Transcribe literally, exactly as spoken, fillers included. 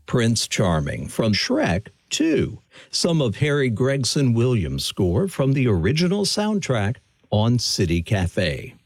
Prince Charming from Shrek two, some of Harry Gregson Williams' score from the original soundtrack on City Cafe.